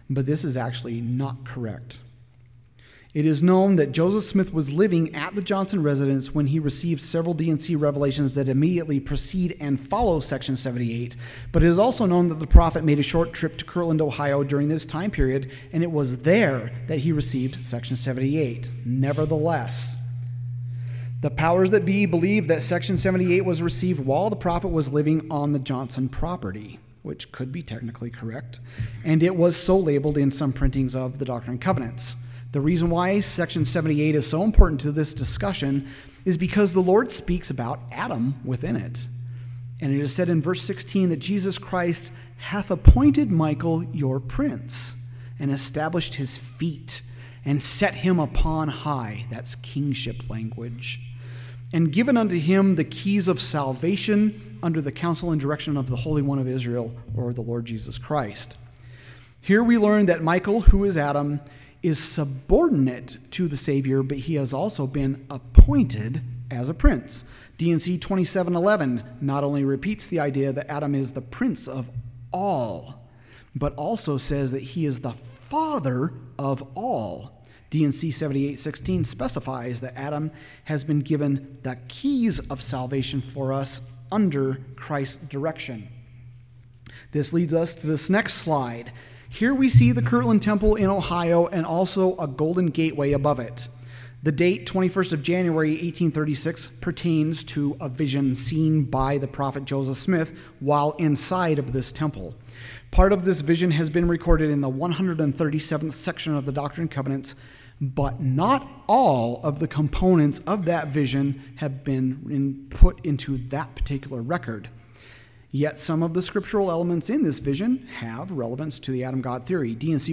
but this is actually not correct. It is known that Joseph Smith was living at the Johnson residence when he received several D&C revelations that immediately precede and follow Section 78, but it is also known that the prophet made a short trip to Kirtland, Ohio during this time period, and it was there that he received Section 78. Nevertheless, the powers that be believe that Section 78 was received while the prophet was living on the Johnson property, which could be technically correct, and it was so labeled in some printings of the Doctrine and Covenants. The reason why Section 78 is so important to this discussion is because the Lord speaks about Adam within it. And it is said in verse 16 that Jesus Christ hath appointed Michael your prince, and established his feet, and set him upon high. That's kingship language. And given unto him the keys of salvation under the counsel and direction of the Holy One of Israel, or the Lord Jesus Christ. Here we learn that Michael, who is Adam, is subordinate to the Savior, but he has also been appointed as a prince. D&C 2711 not only repeats the idea that Adam is the prince of all, but also says that he is the father of all. D&C 7816 specifies that Adam has been given the keys of salvation for us under Christ's direction. This leads us to this next slide. Here we see the Kirtland Temple in Ohio and also a golden gateway above it. The date, 21st of January, 1836, pertains to a vision seen by the prophet Joseph Smith while inside of this temple. Part of this vision has been recorded in the 137th section of the Doctrine and Covenants, but not all of the components of that vision have been put into that particular record. Yet some of the scriptural elements in this vision have relevance to the Adam-God theory. D&C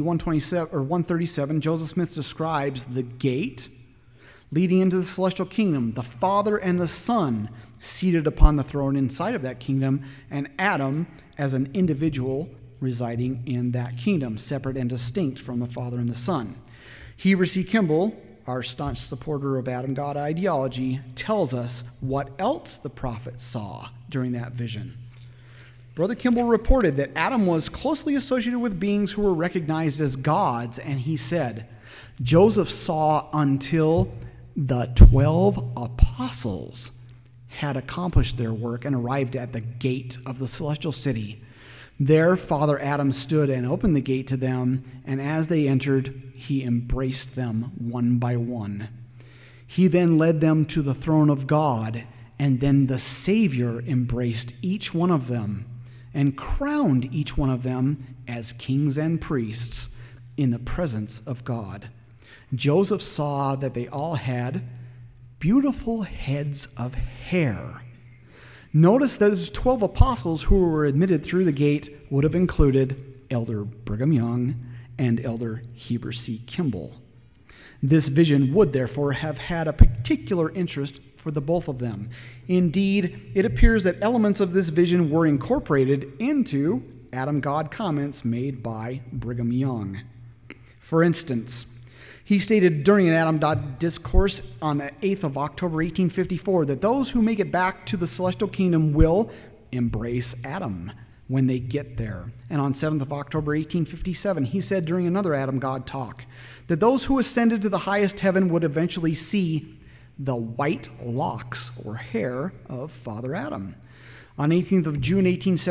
137, Joseph Smith describes the gate leading into the celestial kingdom, the Father and the Son seated upon the throne inside of that kingdom, and Adam as an individual residing in that kingdom, separate and distinct from the Father and the Son. Heber C. Kimball, our staunch supporter of Adam-God ideology, tells us what else the prophet saw during that vision. Brother Kimball reported that Adam was closely associated with beings who were recognized as gods, and he said, Joseph saw until the 12 apostles had accomplished their work and arrived at the gate of the celestial city. There, Father Adam stood and opened the gate to them, and as they entered, he embraced them one by one. He then led them to the throne of God, and then the Savior embraced each one of them and crowned each one of them as kings and priests in the presence of God. Joseph saw that they all had beautiful heads of hair. Notice those 12 apostles who were admitted through the gate would have included Elder Brigham Young and Elder Heber C. Kimball. This vision would therefore have had a particular interest for the both of them. Indeed, it appears that elements of this vision were incorporated into Adam-God comments made by Brigham Young. For instance, he stated during an Adam-God discourse on the 8th of October, 1854, that those who make it back to the celestial kingdom will embrace Adam when they get there. And on 7th of October, 1857, he said during another Adam-God talk that those who ascended to the highest heaven would eventually see the white locks or hair of Father Adam. On 18th of June,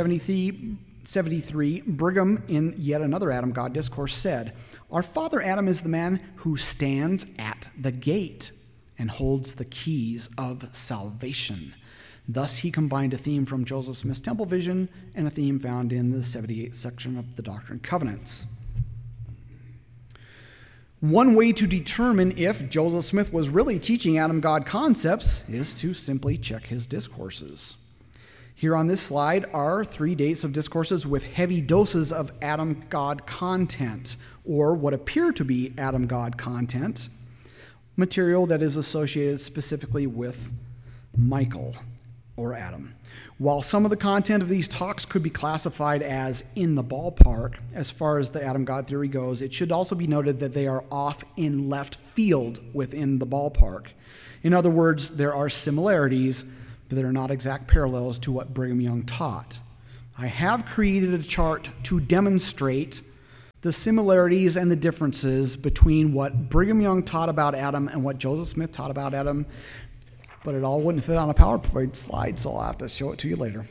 1873, Brigham, in yet another Adam-God discourse, said, Our Father Adam is the man who stands at the gate and holds the keys of salvation. Thus, he combined a theme from Joseph Smith's temple vision and a theme found in the 78th section of the Doctrine and Covenants. One way to determine if Joseph Smith was really teaching Adam-God concepts is to simply check his discourses. Here on this slide are 3 dates of discourses with heavy doses of Adam-God content, or what appear to be Adam-God content, material that is associated specifically with Michael or Adam. While some of the content of these talks could be classified as in the ballpark, as far as the Adam-God theory goes, it should also be noted that they are off in left field within the ballpark. In other words, there are similarities, but they're not exact parallels to what Brigham Young taught. I have created a chart to demonstrate the similarities and the differences between what Brigham Young taught about Adam and what Joseph Smith taught about Adam, but it all wouldn't fit on a PowerPoint slide, so I'll have to show it to you later.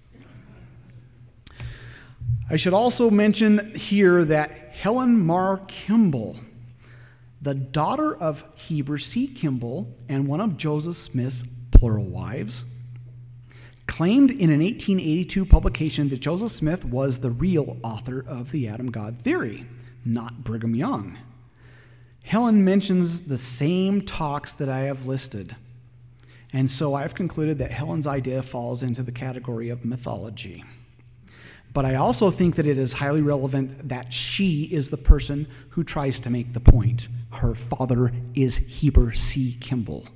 I should also mention here that Helen Mar Kimball, the daughter of Heber C. Kimball and one of Joseph Smith's plural wives, claimed in an 1882 publication that Joseph Smith was the real author of the Adam-God theory, not Brigham Young. Helen mentions the same talks that I have listed, and so I've concluded that Helen's idea falls into the category of mythology. But I also think that it is highly relevant that she is the person who tries to make the point. Her father is Heber C. Kimball.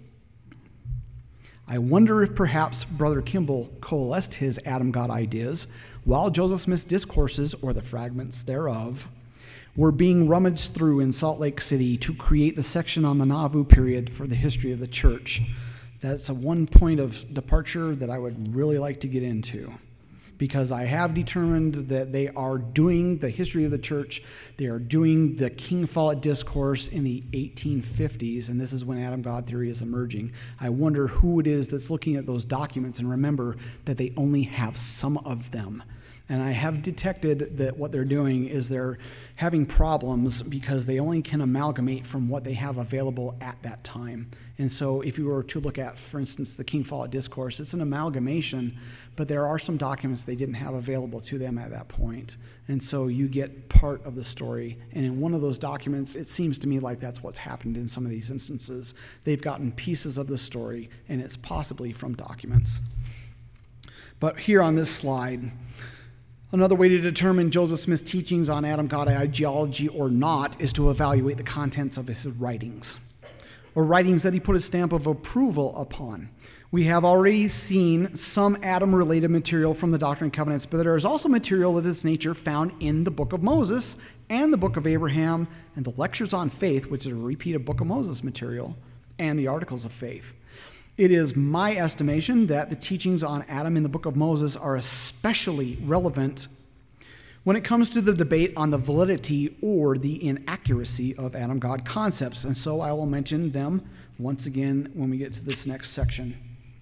I wonder if perhaps Brother Kimball coalesced his Adam-God ideas while Joseph Smith's discourses, or the fragments thereof, were being rummaged through in Salt Lake City to create the section on the Nauvoo period for the history of the church. That's one point of departure that I would really like to get into, because I have determined that they are doing the history of the church. They are doing the King Follett Discourse in the 1850s, and this is when Adam-God theory is emerging. I wonder who it is that's looking at those documents, and remember that they only have some of them. And I have detected that what they're doing is they're having problems because they only can amalgamate from what they have available at that time. And so if you were to look at, for instance, the King Follett Discourse, it's an amalgamation, but there are some documents they didn't have available to them at that point. And so you get part of the story. And in one of those documents, it seems to me like that's what's happened in some of these instances. They've gotten pieces of the story, and it's possibly from documents. But here on this slide, another way to determine Joseph Smith's teachings on Adam-God ideology or not is to evaluate the contents of his writings, or writings that he put a stamp of approval upon. We have already seen some Adam-related material from the Doctrine and Covenants, but there is also material of this nature found in the Book of Moses and the Book of Abraham and the Lectures on Faith, which is a repeat of Book of Moses material, and the Articles of Faith. It is my estimation that the teachings on Adam in the Book of Moses are especially relevant when it comes to the debate on the validity or the inaccuracy of Adam-God concepts. And so I will mention them once again when we get to this next section.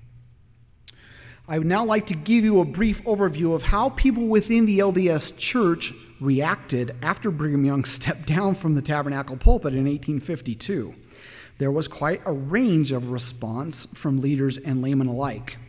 I would now like to give you a brief overview of how people within the LDS Church reacted after Brigham Young stepped down from the tabernacle pulpit in 1852. There was quite a range of response from leaders and laymen alike.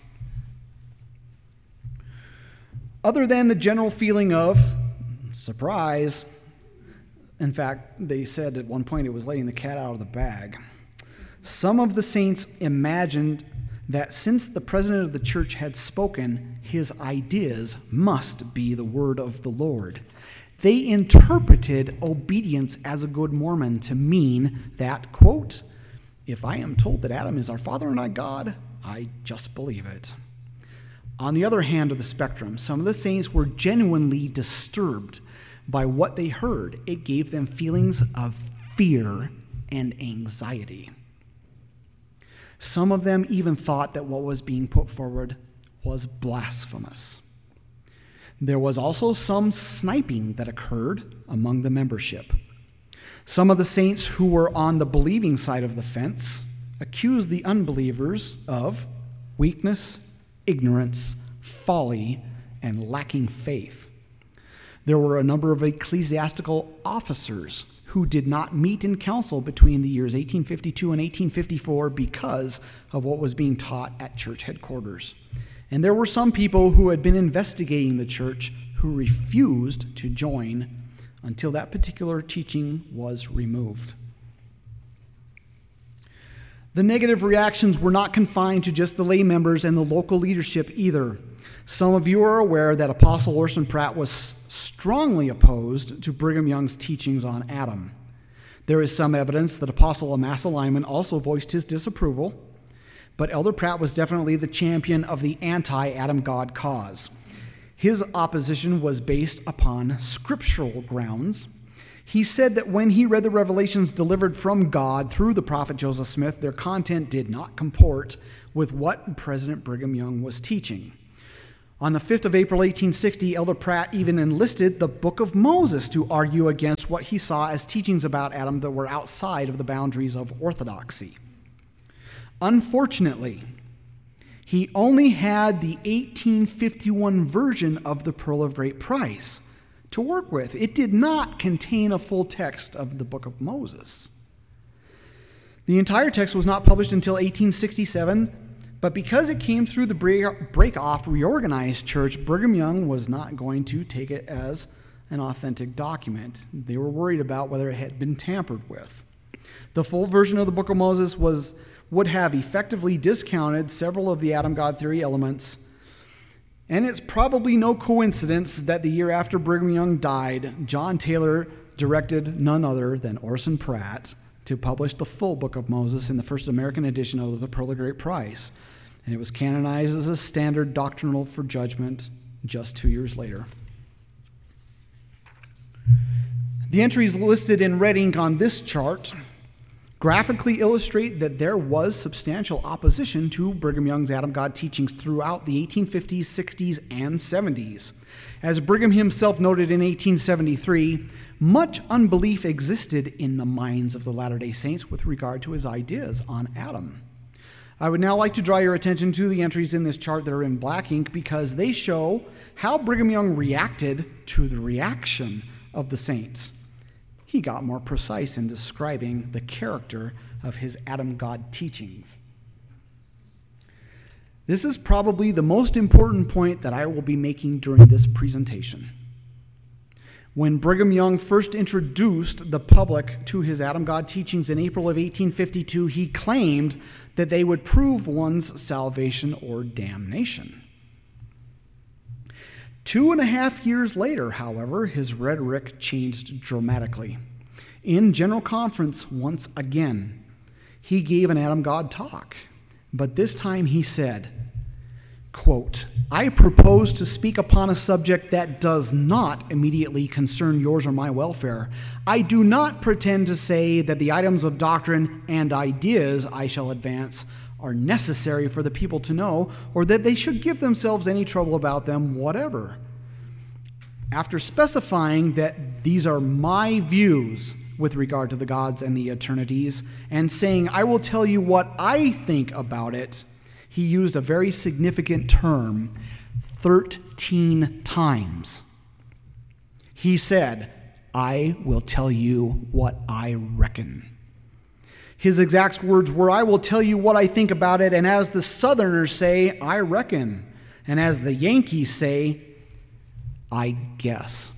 Other than the general feeling of surprise, in fact, they said at one point it was letting the cat out of the bag, some of the saints imagined that since the president of the church had spoken, his ideas must be the word of the Lord. They interpreted obedience as a good Mormon to mean that, quote, "If I am told that Adam is our father and not God, I just believe it." On the other hand of the spectrum, some of the saints were genuinely disturbed by what they heard. It gave them feelings of fear and anxiety. Some of them even thought that what was being put forward was blasphemous. There was also some sniping that occurred among the membership. Some of the saints who were on the believing side of the fence accused the unbelievers of weakness, ignorance, folly, and lacking faith. There were a number of ecclesiastical officers who did not meet in council between the years 1852 and 1854 because of what was being taught at church headquarters. And there were some people who had been investigating the church who refused to join until that particular teaching was removed. The negative reactions were not confined to just the lay members and the local leadership either. Some of you are aware that Apostle Orson Pratt was strongly opposed to Brigham Young's teachings on Adam. There is some evidence that Apostle Amasa Lyman also voiced his disapproval, but Elder Pratt was definitely the champion of the anti-Adam God cause. His opposition was based upon scriptural grounds. He said that when he read the revelations delivered from God through the prophet Joseph Smith, their content did not comport with what President Brigham Young was teaching. On the 5th of April, 1860, Elder Pratt even enlisted the Book of Moses to argue against what he saw as teachings about Adam that were outside of the boundaries of orthodoxy. Unfortunately, he only had the 1851 version of the Pearl of Great Price to work with. It did not contain a full text of the Book of Moses. The entire text was not published until 1867, but because it came through the break-off reorganized church, Brigham Young was not going to take it as an authentic document. They were worried about whether it had been tampered with. The full version of the Book of Moses would have effectively discounted several of the Adam-God theory elements, and it's probably no coincidence that the year after Brigham Young died, John Taylor directed none other than Orson Pratt to publish the full Book of Moses in the first American edition of the Pearl of Great Price, and it was canonized as a standard doctrinal for judgment just 2 years later. The entries listed in red ink on this chart graphically illustrate that there was substantial opposition to Brigham Young's Adam-God teachings throughout the 1850s, 60s, and 70s. As Brigham himself noted in 1873, much unbelief existed in the minds of the Latter-day Saints with regard to his ideas on Adam. I would now like to draw your attention to the entries in this chart that are in black ink because they show how Brigham Young reacted to the reaction of the saints. He got more precise in describing the character of his Adam-God teachings. This is probably the most important point that I will be making during this presentation. When Brigham Young first introduced the public to his Adam-God teachings in April of 1852, he claimed that they would prove one's salvation or damnation. 2.5 years later, however, his rhetoric changed dramatically. In General Conference, once again, he gave an Adam-God talk, but this time he said, quote, "I propose to speak upon a subject that does not immediately concern yours or my welfare. I do not pretend to say that the items of doctrine and ideas I shall advance are necessary for the people to know, or that they should give themselves any trouble about them whatever. After specifying that these are my views with regard to the gods and the eternities, and saying, I will tell you what I think about it, he used a very significant term, 13 times. He said, I will tell you what I reckon. His exact words were, I will tell you what I think about it, and as the Southerners say, I reckon. And as the Yankees say, I guess.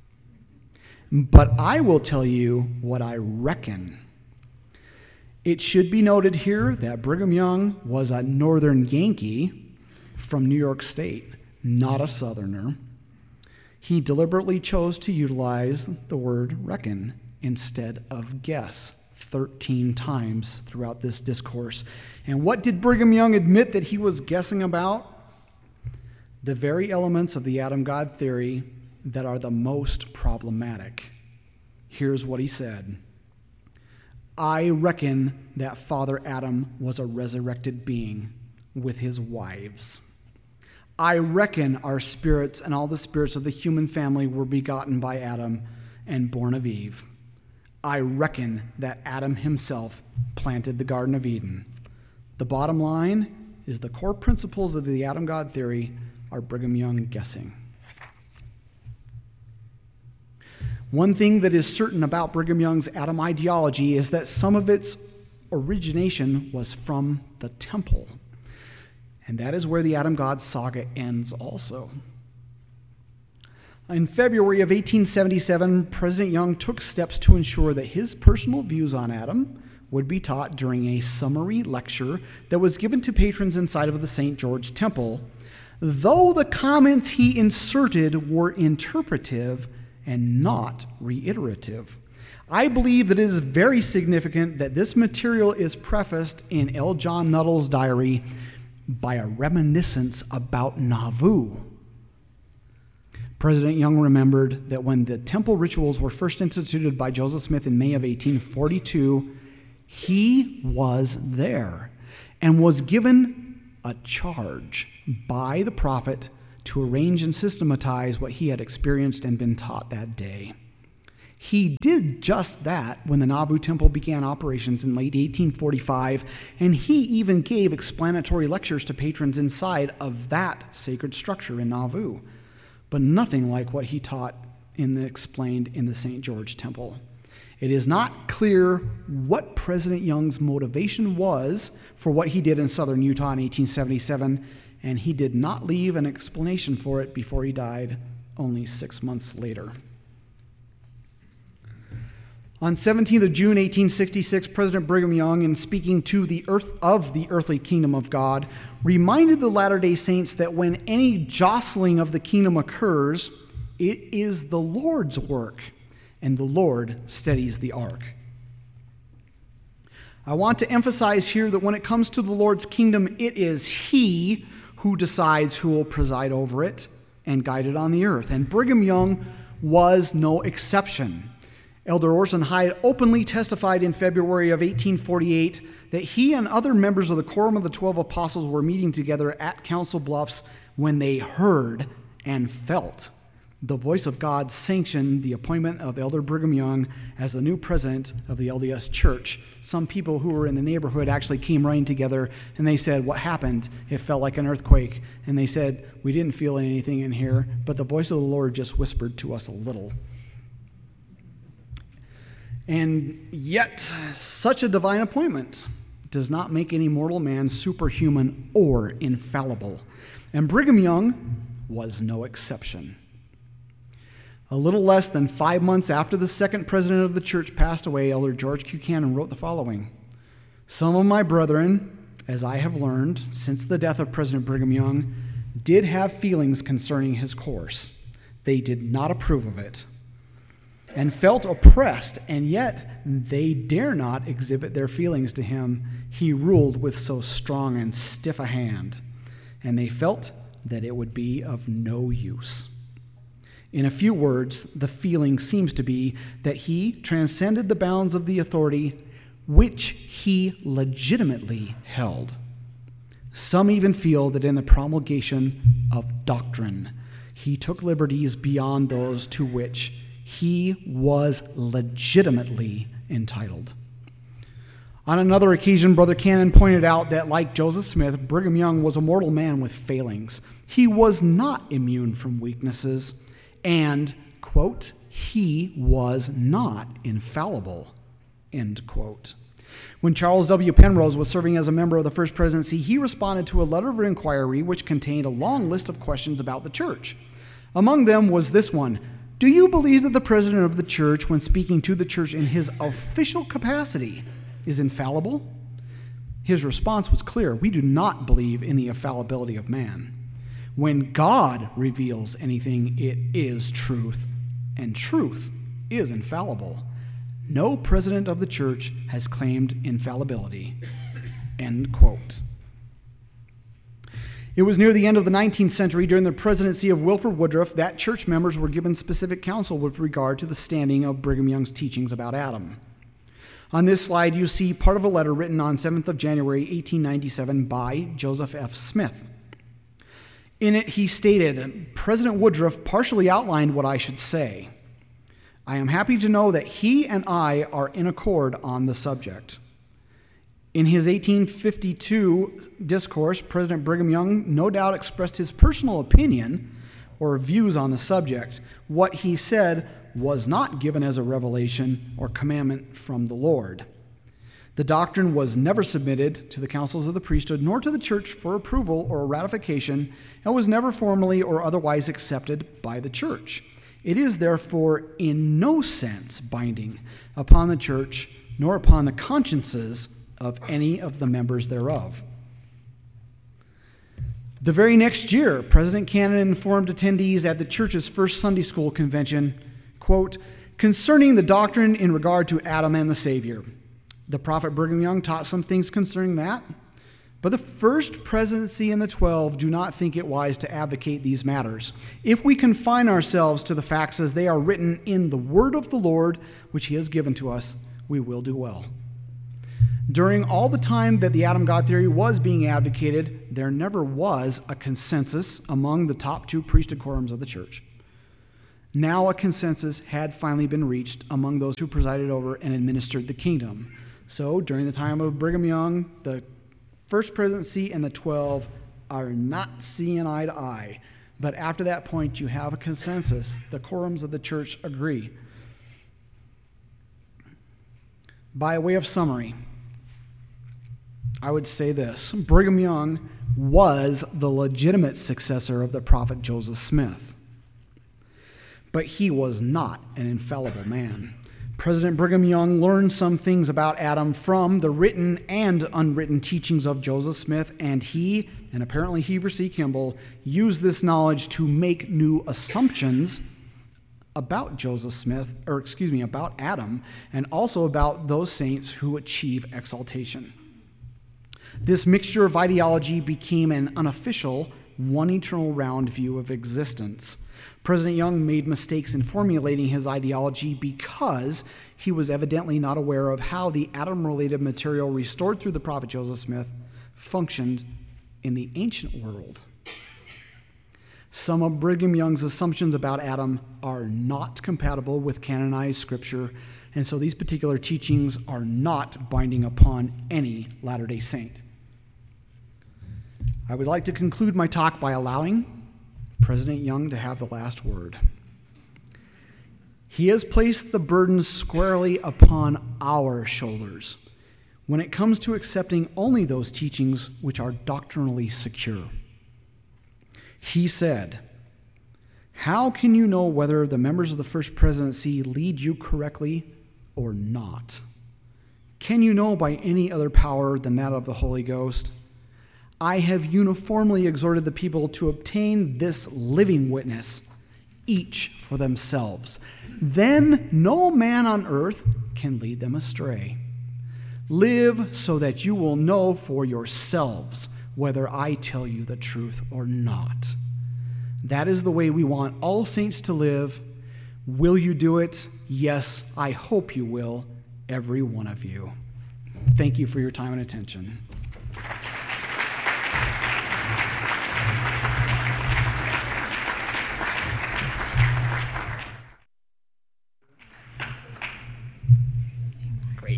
But I will tell you what I reckon. It should be noted here that Brigham Young was a Northern Yankee from New York State, not a Southerner. He deliberately chose to utilize the word reckon instead of guess 13 times throughout this discourse. And what did Brigham Young admit that he was guessing about? The very elements of the Adam-God theory that are the most problematic. Here's what he said. I reckon that Father Adam was a resurrected being with his wives. I reckon our spirits and all the spirits of the human family were begotten by Adam and born of Eve. I reckon that Adam himself planted the Garden of Eden. The bottom line is the core principles of the Adam-God theory are Brigham Young guessing. One thing that is certain about Brigham Young's Adam ideology is that some of its origination was from the temple. And that is where the Adam-God saga ends also. In February of 1877, President Young took steps to ensure that his personal views on Adam would be taught during a summary lecture that was given to patrons inside of the St. George Temple, though the comments he inserted were interpretive and not reiterative. I believe that it is very significant that this material is prefaced in L. John Nuttall's diary by a reminiscence about Nauvoo. President Young remembered that when the temple rituals were first instituted by Joseph Smith in May of 1842, he was there and was given a charge by the prophet to arrange and systematize what he had experienced and been taught that day. He did just that when the Nauvoo Temple began operations in late 1845, and he even gave explanatory lectures to patrons inside of that sacred structure in Nauvoo, but nothing like what he taught explained in the St. George Temple. It is not clear what President Young's motivation was for what he did in southern Utah in 1877, and he did not leave an explanation for it before he died only 6 months later. On 17th of June, 1866, President Brigham Young, in speaking to the earthly kingdom of God, reminded the Latter-day Saints that when any jostling of the kingdom occurs, it is the Lord's work, and the Lord steadies the ark. I want to emphasize here that when it comes to the Lord's kingdom, it is He who decides who will preside over it and guide it on the earth, and Brigham Young was no exception. Elder Orson Hyde openly testified in February of 1848 that he and other members of the Quorum of the 12 Apostles were meeting together at Council Bluffs when they heard and felt the voice of God sanction the appointment of Elder Brigham Young as the new president of the LDS Church. Some people who were in the neighborhood actually came running together, and they said, "What happened?" It felt like an earthquake. And they said, "We didn't feel anything in here, but the voice of the Lord just whispered to us a little." And yet, such a divine appointment does not make any mortal man superhuman or infallible. And Brigham Young was no exception. A little less than 5 months after the second president of the church passed away, Elder George Buchanan wrote the following: "Some of my brethren, as I have learned since the death of President Brigham Young, did have feelings concerning his course. They did not approve of it, and felt oppressed, and yet they dare not exhibit their feelings to him. He ruled with so strong and stiff a hand, and they felt that it would be of no use." In a few words, the feeling seems to be that he transcended the bounds of the authority which he legitimately held. Some even feel that in the promulgation of doctrine, he took liberties beyond those to which he was legitimately entitled. On another occasion, Brother Cannon pointed out that, like Joseph Smith, Brigham Young was a mortal man with failings. He was not immune from weaknesses, and, quote, he was not infallible, end quote. When Charles W. Penrose was serving as a member of the First Presidency, he responded to a letter of inquiry which contained a long list of questions about the church. Among them was this one: "Do you believe that the president of the church, when speaking to the church in his official capacity, is infallible?" His response was clear: "We do not believe in the infallibility of man. When God reveals anything, it is truth, and truth is infallible. No president of the church has claimed infallibility." End quote. It was near the end of the 19th century, during the presidency of Wilford Woodruff, that church members were given specific counsel with regard to the standing of Brigham Young's teachings about Adam. On this slide, you see part of a letter written on 7th of January, 1897 by Joseph F. Smith. In it, he stated, "President Woodruff partially outlined what I should say. I am happy to know that he and I are in accord on the subject." In his 1852 discourse, President Brigham Young no doubt expressed his personal opinion or views on the subject. What he said was not given as a revelation or commandment from the Lord. The doctrine was never submitted to the councils of the priesthood nor to the church for approval or ratification, and was never formally or otherwise accepted by the church. It is therefore in no sense binding upon the church nor upon the consciences of any of the members thereof. The very next year, President Cannon informed attendees at the church's first Sunday school convention, quote, "concerning the doctrine in regard to Adam and the Savior. The prophet Brigham Young taught some things concerning that, but the First Presidency and the 12 do not think it wise to advocate these matters. If we confine ourselves to the facts as they are written in the word of the Lord, which he has given to us, we will do well." During all the time that the Adam God theory was being advocated, there never was a consensus among the top two priesthood quorums of the church. Now a consensus had finally been reached among those who presided over and administered the kingdom. So during the time of Brigham Young, the First Presidency and the 12 are not seeing eye to eye. But after that point, you have a consensus. The quorums of the church agree. By way of summary, I would say this. Brigham Young was the legitimate successor of the prophet Joseph Smith. But he was not an infallible man. President Brigham Young learned some things about Adam from the written and unwritten teachings of Joseph Smith, and he, and apparently Heber C. Kimball, used this knowledge to make new assumptions about about Adam, and also about those saints who achieve exaltation. This mixture of ideology became an unofficial, one eternal round view of existence. President Young made mistakes in formulating his ideology because he was evidently not aware of how the Adam-related material restored through the prophet Joseph Smith functioned in the ancient world. Some of Brigham Young's assumptions about Adam are not compatible with canonized scripture, and so these particular teachings are not binding upon any Latter-day Saint. I would like to conclude my talk by allowing President Young to have the last word. He has placed the burden squarely upon our shoulders when it comes to accepting only those teachings which are doctrinally secure. He said, "How can you know whether the members of the First Presidency lead you correctly or not? Can you know by any other power than that of the Holy Ghost? I have uniformly exhorted the people to obtain this living witness, each for themselves. Then no man on earth can lead them astray. Live so that you will know for yourselves whether I tell you the truth or not." That is the way we want all saints to live. Will you do it? Yes, I hope you will, every one of you. Thank you for your time and attention. Great.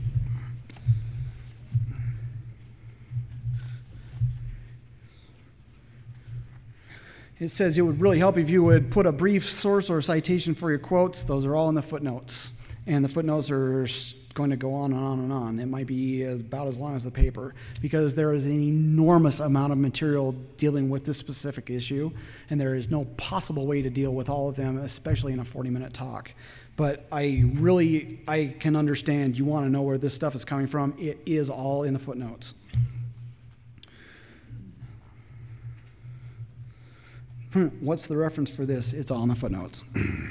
It says it would really help if you would put a brief source or citation for your quotes. Those are all in the footnotes. And the footnotes are going to go on and on and on. It might be about as long as the paper because there is an enormous amount of material dealing with this specific issue, and there is no possible way to deal with all of them, especially in a 40-minute talk. But I can understand you want to know where this stuff is coming from. It is all in the footnotes. What's the reference for this? It's all in the footnotes.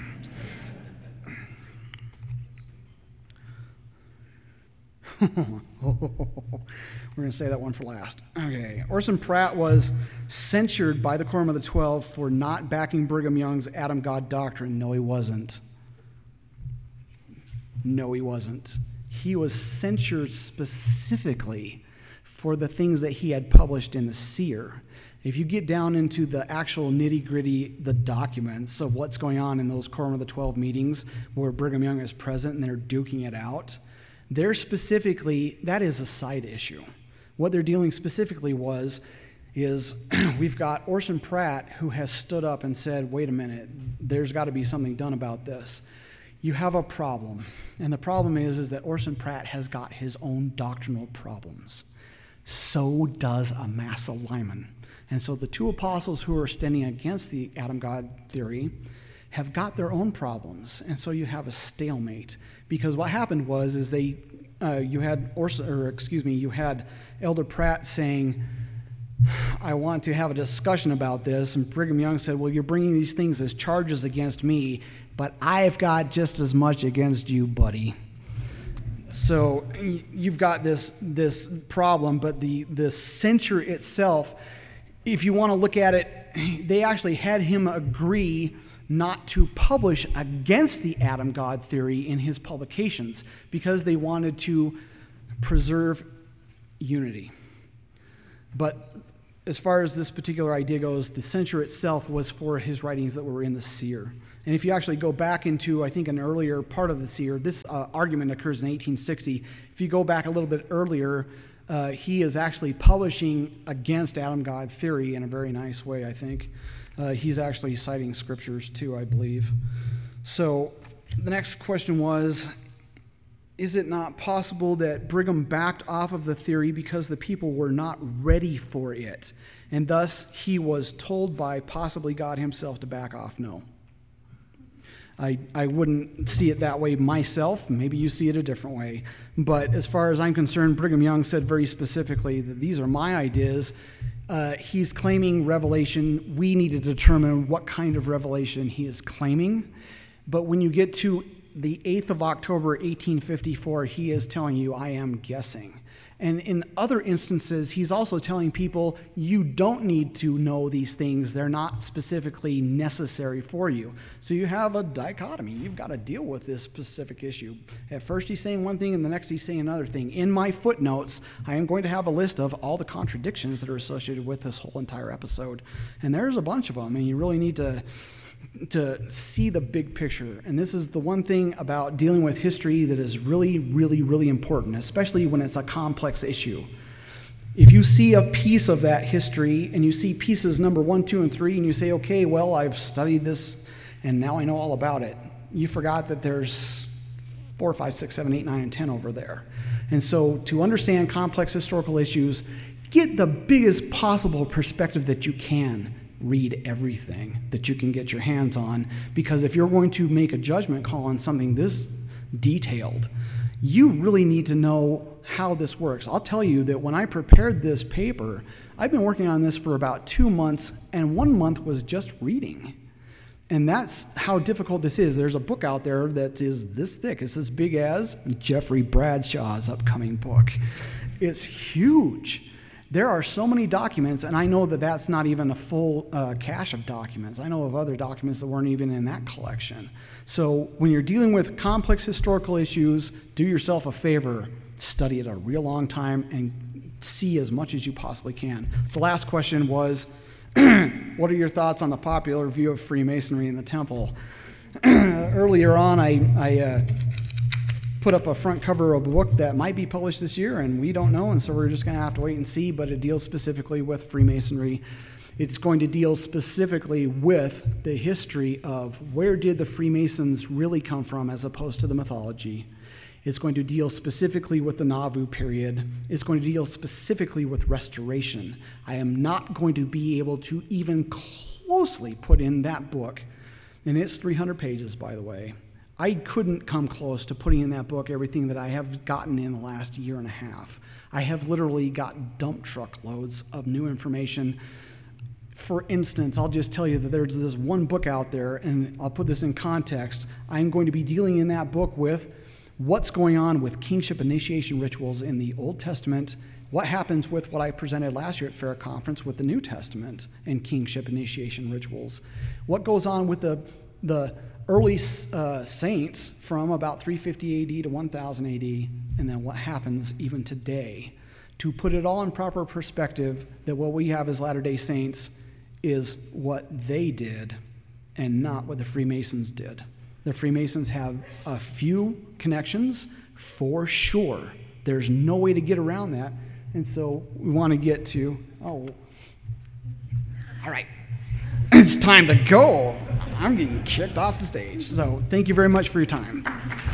We're going to say that one for last. Okay. Orson Pratt was censured by the Quorum of the 12 for not backing Brigham Young's Adam God doctrine. No, he wasn't. No, he wasn't. He was censured specifically for the things that he had published in the Seer. If you get down into the actual nitty-gritty, the documents of what's going on in those Quorum of the 12 meetings where Brigham Young is present and they're duking it out, they're specifically, that is a side issue. What they're dealing specifically is we've got Orson Pratt who has stood up and said, wait a minute, there's got to be something done about this. You have a problem, and the problem is that Orson Pratt has got his own doctrinal problems. So does Amasa Lyman. And so the two apostles who are standing against the Adam God theory have got their own problems, and so you have a stalemate. Because what happened was you had Elder Pratt saying, I want to have a discussion about this, and Brigham Young said, well, you're bringing these things as charges against me, but I've got just as much against you, buddy. So you've got this problem, but the censure itself, if you want to look at it, they actually had him agree not to publish against the Adam God theory in his publications because they wanted to preserve unity. But as far as this particular idea goes, the censure itself was for his writings that were in the Seer. And if you actually go back into, I think, an earlier part of the Seer, this argument occurs in 1860. If you go back a little bit earlier, he is actually publishing against Adam-God theory in a very nice way, I think. He's actually citing scriptures too, I believe. So the next question was, is it not possible that Brigham backed off of the theory because the people were not ready for it, and thus he was told by possibly God himself to back off? No. I wouldn't see it that way myself. Maybe you see it a different way. But as far as I'm concerned, Brigham Young said very specifically that these are my ideas. He's claiming revelation. We need to determine what kind of revelation he is claiming. But when you get to the 8th of October, 1854, he is telling you, I am guessing. And in other instances, he's also telling people, you don't need to know these things. They're not specifically necessary for you. So you have a dichotomy. You've got to deal with this specific issue. At first he's saying one thing, and the next he's saying another thing. In my footnotes, I am going to have a list of all the contradictions that are associated with this whole entire episode. And there's a bunch of them, and you really need to see the big picture. And this is the one thing about dealing with history that is really, really, really important, especially when it's a complex issue. If you see a piece of that history and you see pieces number 1, 2, and 3, and you say, okay, well, I've studied this and now I know all about it, you forgot that there's 4, 5, 6, 7, 8, 9, and 10 over there. And so to understand complex historical issues, get the biggest possible perspective that you can. Read everything that you can get your hands on, because if you're going to make a judgment call on something this detailed, you really need to know how this works. I'll tell you that when I prepared this paper, I've been working on this for about 2 months, and 1 month was just reading. And that's how difficult this is. There's a book out there that is this thick. It's as big as Jeffrey Bradshaw's upcoming book. It's huge. There are so many documents, and I know that that's not even a full cache of documents. I know of other documents that weren't even in that collection. So when you're dealing with complex historical issues, do yourself a favor, study it a real long time, and see as much as you possibly can. The last question was, what are your thoughts on the popular view of Freemasonry in the temple? Earlier on, I put up a front cover of a book that might be published this year, and we don't know, and so we're just going to have to wait and see, but it deals specifically with Freemasonry. It's going to deal specifically with the history of where did the Freemasons really come from as opposed to the mythology. It's going to deal specifically with the Nauvoo period. It's going to deal specifically with Restoration. I am not going to be able to even closely put in that book, and it's 300 pages, by the way. I couldn't come close to putting in that book everything that I have gotten in the last year and a half. I have literally got dump truck loads of new information. For instance, I'll just tell you that there's this one book out there, and I'll put this in context. I'm going to be dealing in that book with what's going on with kingship initiation rituals in the Old Testament, what happens with what I presented last year at Fair Conference with the New Testament and kingship initiation rituals, what goes on with the early saints from about 350 AD to 1000 AD, and then what happens even today. To put it all in proper perspective, that what we have as Latter-day Saints is what they did and not what the Freemasons did. The Freemasons have a few connections for sure. There's no way to get around that. And so we want to get to, all right. It's time to go. I'm getting kicked off the stage. So thank you very much for your time.